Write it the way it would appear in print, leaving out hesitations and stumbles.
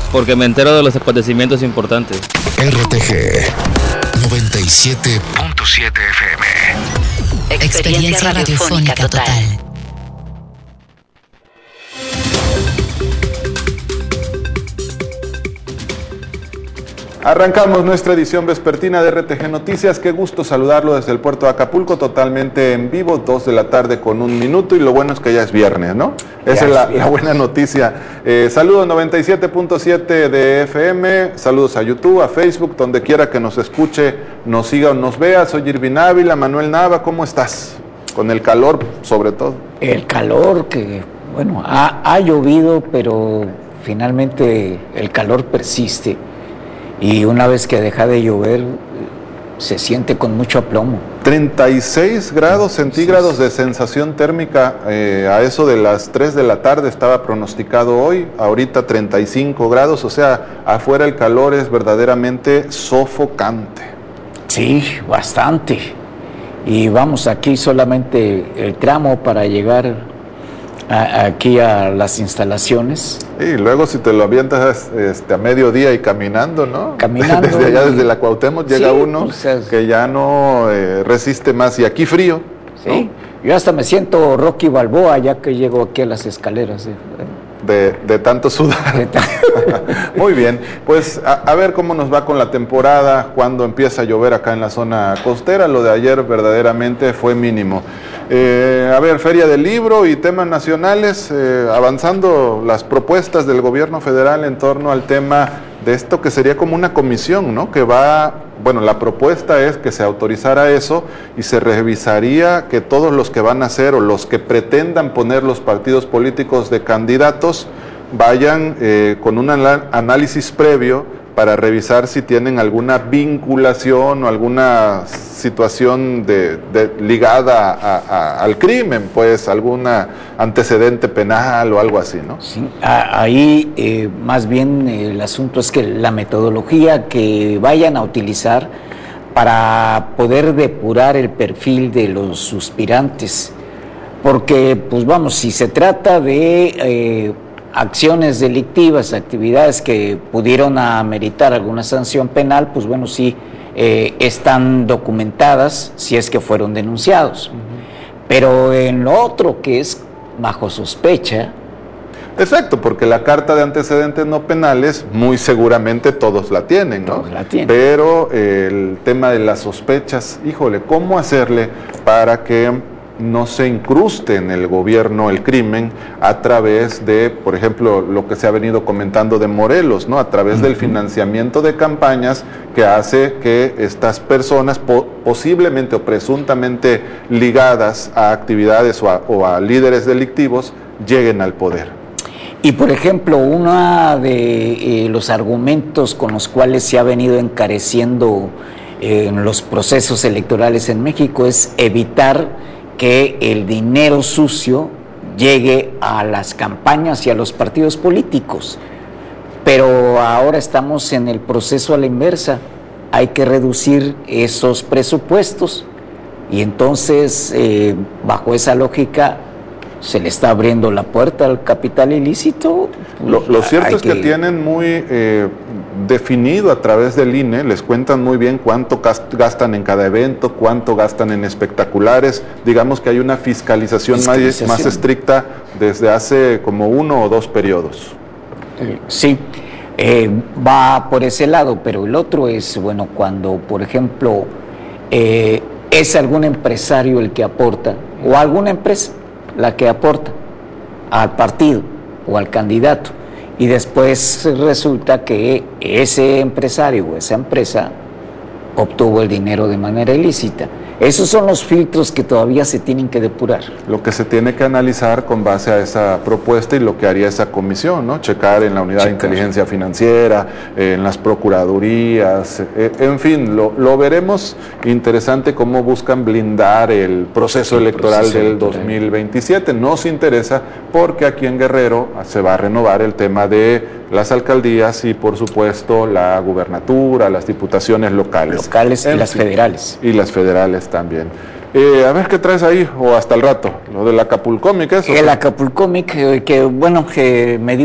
porque me entero de los acontecimientos importantes. RTG 97.7 FM. Experiencia radiofónica total. Arrancamos nuestra edición vespertina de RTG Noticias. Qué gusto saludarlo desde el puerto de Acapulco, totalmente en vivo, 2 de la tarde con 1 minuto, y lo bueno es que ya es viernes, ¿no? Esa es la buena noticia. Saludos 97.7 de FM, saludos a YouTube, a Facebook, donde quiera que nos escuche, nos siga o nos vea. Soy Irvin Ávila. Manuel Nava, ¿cómo estás? Con el calor, sobre todo. El calor que, bueno, ha llovido, pero finalmente el calor persiste. Y una vez que deja de llover, se siente con mucho aplomo. 36 grados centígrados de sensación térmica, a eso de las 3 de la tarde estaba pronosticado hoy, ahorita 35 grados, o sea, afuera el calor es verdaderamente sofocante. Sí, bastante. Y vamos, aquí solamente el tramo para llegar aquí a las instalaciones. Y luego si te lo avientas a mediodía y caminando, ¿no? Caminando. Desde allá, desde la Cuauhtémoc, llega uno que ya no resiste más. Y aquí frío. Sí, ¿no? Yo hasta me siento Rocky Balboa ya que llego aquí a las escaleras. De tanto sudar. Muy bien, pues a ver cómo nos va con la temporada, cuando empieza a llover acá en la zona costera. Lo de ayer verdaderamente fue mínimo. A ver, Feria del Libro y temas nacionales, avanzando las propuestas del gobierno federal en torno al tema de esto que sería como una comisión, ¿no? Que va, bueno, la propuesta es que se autorizara eso y se revisaría que todos los que van a ser o los que pretendan poner los partidos políticos de candidatos vayan con un análisis previo para revisar si tienen alguna vinculación o alguna situación ligada al crimen, pues algún antecedente penal o algo así, ¿no? Sí, ahí más bien el asunto es que la metodología que vayan a utilizar para poder depurar el perfil de los suspirantes, porque pues vamos, si se trata de acciones delictivas, actividades que pudieron ameritar alguna sanción penal, pues bueno, sí están documentadas si es que fueron denunciados. Pero en lo otro que es bajo sospecha. Exacto, porque la carta de antecedentes no penales muy seguramente todos la tienen, ¿no? Todos la tienen. Pero el tema de las sospechas, híjole, ¿cómo hacerle para que no se incruste en el gobierno el crimen a través de, por ejemplo, lo que se ha venido comentando de Morelos, ¿no? A través del financiamiento de campañas que hace que estas personas posiblemente o presuntamente ligadas a actividades o a líderes delictivos lleguen al poder. Y por ejemplo, uno de los argumentos con los cuales se ha venido encareciendo en los procesos electorales en México es evitar que el dinero sucio llegue a las campañas y a los partidos políticos. Pero ahora estamos en el proceso a la inversa. Hay que reducir esos presupuestos y entonces, bajo esa lógica, se le está abriendo la puerta al capital ilícito. Lo cierto es que tienen muy definido a través del INE, les cuentan muy bien cuánto gastan en cada evento, cuánto gastan en espectaculares. Digamos que hay una fiscalización más estricta desde hace como 1 o 2 periodos. Sí, va por ese lado, pero el otro es, bueno, cuando, por ejemplo, es algún empresario el que aporta, o alguna empresa la que aporta al partido o al candidato, y después resulta que ese empresario o esa empresa obtuvo el dinero de manera ilícita. Esos son los filtros que todavía se tienen que depurar. Lo que se tiene que analizar con base a esa propuesta y lo que haría esa comisión, ¿no? Checar en la unidad de inteligencia financiera, en las procuradurías, en fin, lo veremos. Interesante cómo buscan blindar el proceso electoral del 2027. Nos interesa porque aquí en Guerrero se va a renovar el tema de las alcaldías y por supuesto la gubernatura, las diputaciones locales. Y las federales. Y las federales también. A ver qué traes ahí, o hasta el rato, lo del Acapulcómic, eso. El Acapulcómic, que bueno, que me dio